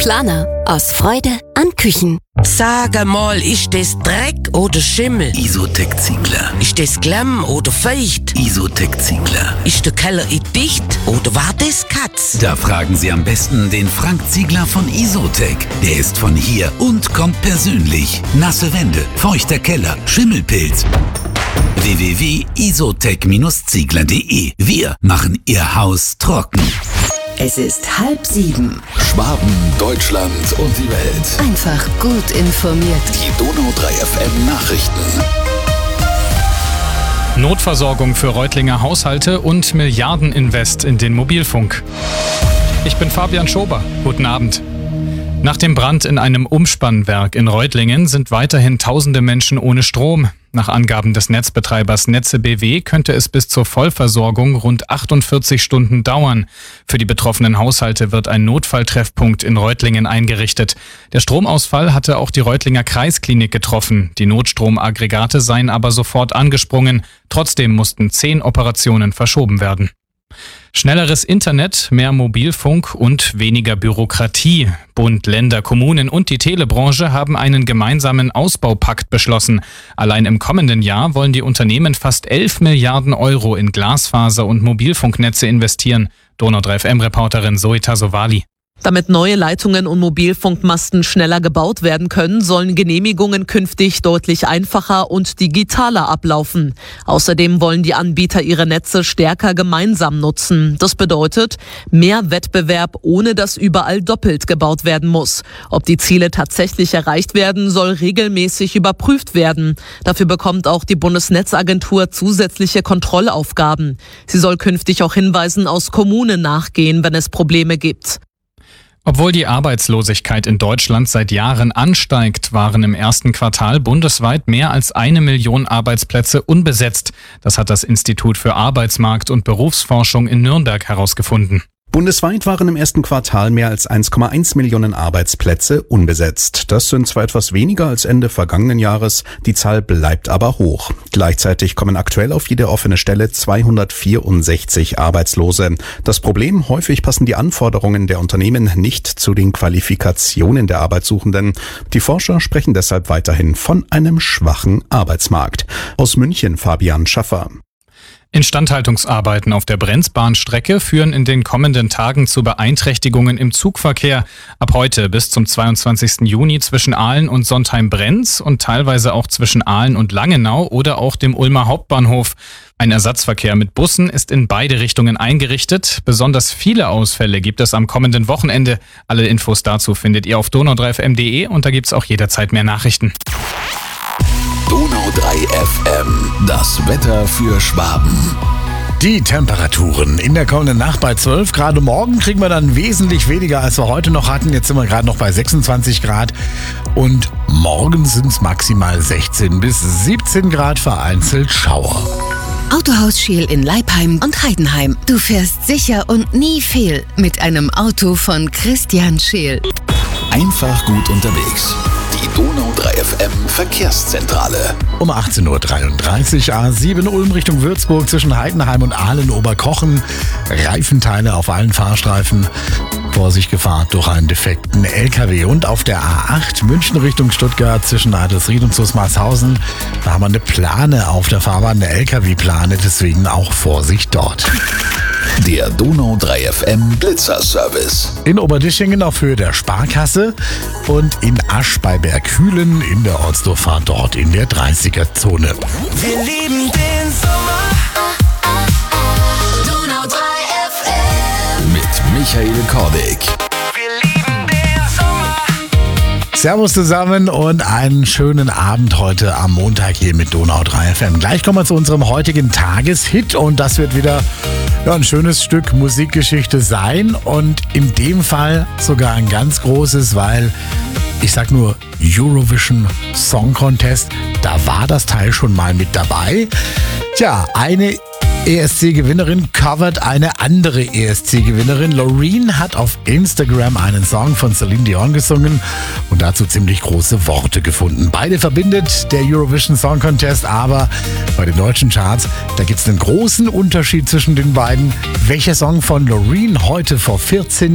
Planer. Aus Freude an Küchen. Sag mal, ist das Dreck oder Schimmel? Isotec Ziegler. Ist das Klamm oder feucht? Isotec Ziegler. Ist der Keller dicht oder war das Katz? Da fragen Sie am besten den Frank Ziegler von Isotec. Der ist von hier und kommt persönlich. Nasse Wände, feuchter Keller, Schimmelpilz. www.isotec-ziegler.de. Wir machen Ihr Haus trocken. Es ist 6:30. Schwaben, Deutschland und die Welt. Einfach gut informiert. Die Donau 3 FM Nachrichten. Notversorgung für Reutlinger Haushalte und Milliardeninvest in den Mobilfunk. Ich bin Fabian Schober. Guten Abend. Nach dem Brand in einem Umspannwerk in Reutlingen sind weiterhin tausende Menschen ohne Strom. Nach Angaben des Netzbetreibers Netze BW könnte es bis zur Vollversorgung rund 48 Stunden dauern. Für die betroffenen Haushalte wird ein Notfalltreffpunkt in Reutlingen eingerichtet. Der Stromausfall hatte auch die Reutlinger Kreisklinik getroffen. Die Notstromaggregate seien aber sofort angesprungen. Trotzdem mussten 10 Operationen verschoben werden. Schnelleres Internet, mehr Mobilfunk und weniger Bürokratie. Bund, Länder, Kommunen und die Telebranche haben einen gemeinsamen Ausbaupakt beschlossen. Allein im kommenden Jahr wollen die Unternehmen fast 11 Milliarden Euro in Glasfaser- und Mobilfunknetze investieren. Donau 3 FM-Reporterin Zoita Sowali. Damit neue Leitungen und Mobilfunkmasten schneller gebaut werden können, sollen Genehmigungen künftig deutlich einfacher und digitaler ablaufen. Außerdem wollen die Anbieter ihre Netze stärker gemeinsam nutzen. Das bedeutet mehr Wettbewerb, ohne dass überall doppelt gebaut werden muss. Ob die Ziele tatsächlich erreicht werden, soll regelmäßig überprüft werden. Dafür bekommt auch die Bundesnetzagentur zusätzliche Kontrollaufgaben. Sie soll künftig auch Hinweisen aus Kommunen nachgehen, wenn es Probleme gibt. Obwohl die Arbeitslosigkeit in Deutschland seit Jahren ansteigt, waren im ersten Quartal bundesweit mehr als 1 Million Arbeitsplätze unbesetzt. Das hat das Institut für Arbeitsmarkt- und Berufsforschung in Nürnberg herausgefunden. Bundesweit waren im ersten Quartal mehr als 1,1 Millionen Arbeitsplätze unbesetzt. Das sind zwar etwas weniger als Ende vergangenen Jahres, die Zahl bleibt aber hoch. Gleichzeitig kommen aktuell auf jede offene Stelle 264 Arbeitslose. Das Problem: häufig passen die Anforderungen der Unternehmen nicht zu den Qualifikationen der Arbeitssuchenden. Die Forscher sprechen deshalb weiterhin von einem schwachen Arbeitsmarkt. Aus München Fabian Schaffer. Instandhaltungsarbeiten auf der Brenzbahnstrecke führen in den kommenden Tagen zu Beeinträchtigungen im Zugverkehr. Ab heute bis zum 22. Juni zwischen Aalen und Sontheim-Brenz und teilweise auch zwischen Aalen und Langenau oder auch dem Ulmer Hauptbahnhof. Ein Ersatzverkehr mit Bussen ist in beide Richtungen eingerichtet. Besonders viele Ausfälle gibt es am kommenden Wochenende. Alle Infos dazu findet ihr auf donau3fm.de und da gibt's auch jederzeit mehr Nachrichten. Donau 3 FM. Das Wetter für Schwaben. Die Temperaturen in der kommenden Nacht bei 12 Grad. Morgen kriegen wir dann wesentlich weniger, als wir heute noch hatten. Jetzt sind wir gerade noch bei 26 Grad. Und morgen sind es maximal 16 bis 17 Grad, vereinzelt Schauer. Autohaus Scheel in Leipheim und Heidenheim. Du fährst sicher und nie fehl mit einem Auto von Christian Scheel. Einfach gut unterwegs. Die Donau 3 FM Verkehrszentrale. Um 18.33 Uhr A7 Ulm Richtung Würzburg zwischen Heidenheim und Aalen-Oberkochen. Reifenteile auf allen Fahrstreifen. Vorsicht, Gefahr durch einen defekten LKW. Und auf der A8 München Richtung Stuttgart zwischen Adelsried und Zusmarshausen. Da haben wir eine Plane auf der Fahrbahn, eine LKW-Plane, deswegen auch Vorsicht dort. Der Donau 3 FM Blitzerservice. In Oberdischingen auf Höhe der Sparkasse und in Asch bei Berghülen in der Ortsdurchfahrt dort in der 30er-Zone. Wir lieben den Sommer. Donau 3 FM. Mit Michael Kordig. Wir lieben den Sommer. Servus zusammen und einen schönen Abend heute am Montag hier mit Donau 3 FM. Gleich kommen wir zu unserem heutigen Tageshit und das wird wieder ein schönes Stück Musikgeschichte sein und in dem Fall sogar ein ganz großes, weil ich sag nur Eurovision Song Contest, da war das Teil schon mal mit dabei. Tja, eine ESC-Gewinnerin covert eine andere ESC-Gewinnerin. Loreen hat auf Instagram einen Song von Celine Dion gesungen und dazu ziemlich große Worte gefunden. Beide verbindet der Eurovision Song Contest, aber bei den deutschen Charts, da gibt es einen großen Unterschied zwischen den beiden. Welcher Song von Loreen heute vor 14